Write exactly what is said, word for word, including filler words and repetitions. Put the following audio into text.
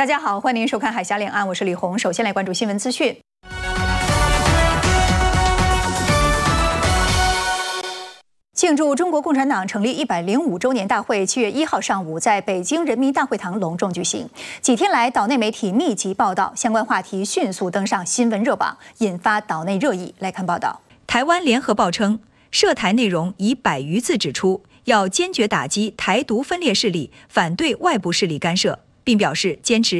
大家好，欢迎您收看《海峡两岸》，我是李红。首先来关注新闻资讯。庆祝中国共产党成立一百零五周年大会，七月一号上午在北京人民大会堂隆重举行。几天来，岛内媒体密集报道，相关话题迅速登上新闻热榜，引发岛内热议。来看报道。 台湾联合报称，涉台内容以百余字指出，要坚决打击台独分裂势力，反对外部势力干涉，并表示坚持